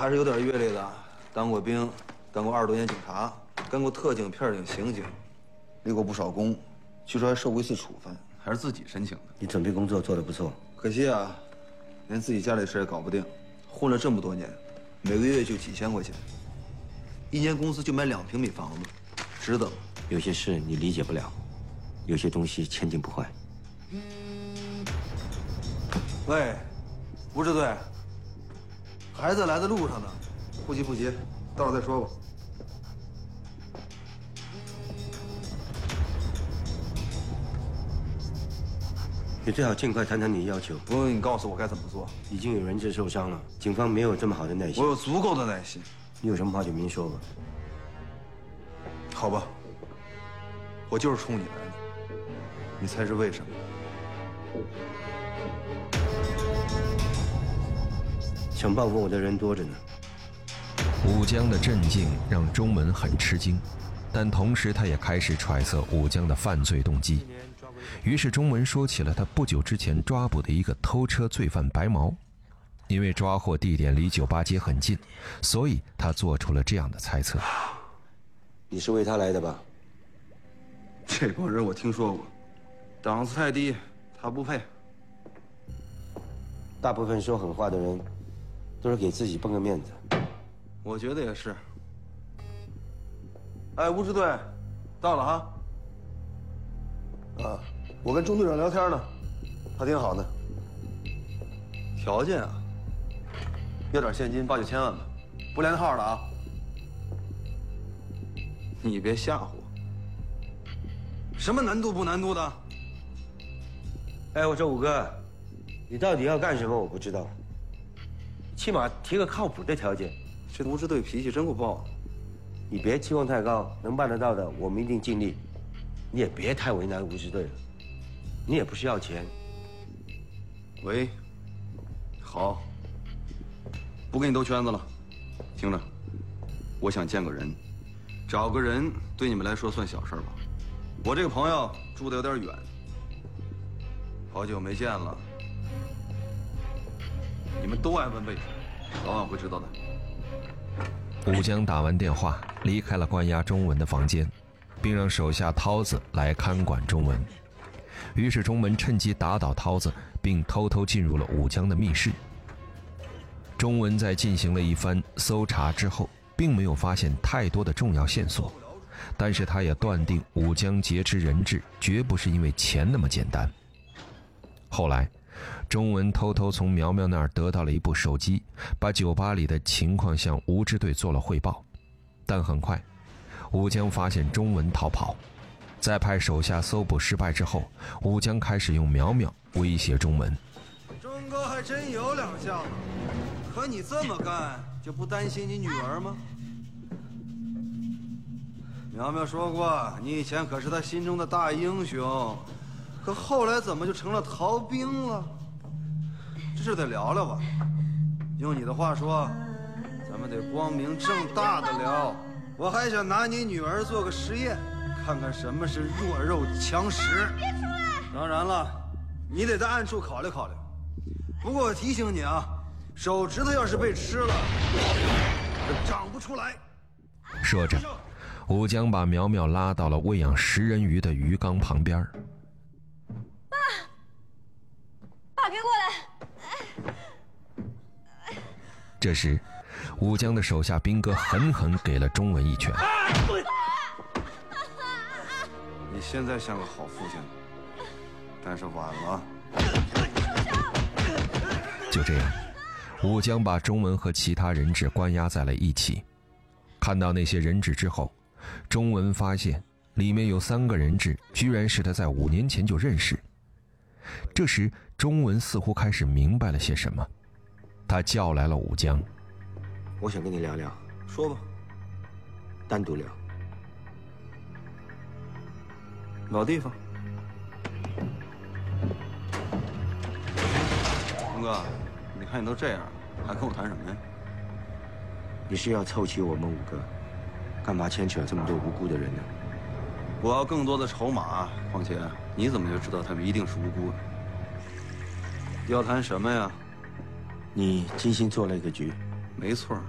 还是有点阅历的，当过兵，当过20多年警察，干过特警、片警、刑警，立过不少功，据说还受过一次处分，还是自己申请的。 你准备工作做得不错， 可惜啊，连自己家里事也搞不定，混了这么多年，每个月就几千块钱，一年工资就买2平米房子，值得吗？ 有些事你理解不了，有些东西千金不换。 喂，吴支队，孩子来的路上呢，不急不急，到了再说吧。 你最好尽快谈谈你的要求。 不用你告诉我该怎么做， 已经有人质受伤了，警方没有这么好的耐心。 我有足够的耐心。 你有什么话就明说吧。 好吧，我就是冲你来的，你猜是为什么？ 想报复我的人多着呢。 武江的镇静让钟文很吃惊，但同时他也开始揣测武江的犯罪动机。于是钟文说起了他不久之前抓捕的一个偷车罪犯白毛。因为抓获地点离酒吧街很近，所以他做出了这样的猜测。 你是为他来的吧？ 这帮人我听说过，档次太低，他不配。 大部分说狠话的人，都是给自己绷个面子。 我觉得也是。哎，吴支队，到了哈。 啊，我跟钟队长聊天呢，他挺好的。 条件啊，要点现金8、9千万吧，不连号的啊。你别吓唬我。什么难度不难度的？ 哎，我说武哥，你到底要干什么？我不知道，起码提个靠谱的条件。 这吴支队脾气真够暴的。 你别期望太高，能办得到的我们一定尽力。你也别太为难吴支队了，你也不是要钱。 喂，好，不跟你兜圈子了，听着，我想见个人，找个人对你们来说算小事吧。我这个朋友住的有点远，好久没见了，你们都爱问为什么，早晚会知道的。 武江打完电话，离开了关押钟文的房间，并让手下涛子来看管钟文。于是钟文趁机打倒涛子，并偷偷进入了武江的密室。钟文在进行了一番搜查之后，并没有发现太多的重要线索，但是他也断定武江劫持人质绝不是因为钱那么简单。后来钟文偷偷从苗苗那儿得到了一部手机，把酒吧里的情况向吴支队做了汇报。但很快武江发现钟文逃跑，在派手下搜捕失败之后，武江开始用苗苗威胁钟文。 钟哥还真有两下子，可你这么干就不担心你女儿吗？苗苗说过，你以前可是他心中的大英雄，可后来怎么就成了逃兵了？这事得聊聊吧。用你的话说，咱们得光明正大的聊。我还想拿你女儿做个实验，看看什么是弱肉强食。别出来！当然了，你得在暗处考虑考虑。不过我提醒你啊，手指头要是被吃了，就长不出来。 说着，武江把苗苗拉到了喂养食人鱼的鱼缸旁边。 爸，别过来！ 这时武江的手下兵哥狠狠给了钟文一拳。 你现在像个好父亲，但是晚了。 就这样，武江把钟文和其他人质关押在了一起。看到那些人质之后，钟文发现里面有3个人质居然是他在5年前就认识。这时钟文似乎开始明白了些什么，他叫来了武江。 我想跟你聊聊。 说吧。 单独聊。 老地方。钟哥，你看你都这样了，还跟我谈什么呀？ 你是要凑齐我们5个，干嘛牵扯这么多无辜的人呢？ 我要更多的筹码，况且你怎么就知道他们一定是无辜的？要谈什么呀？ 你精心做了一个局。 没错。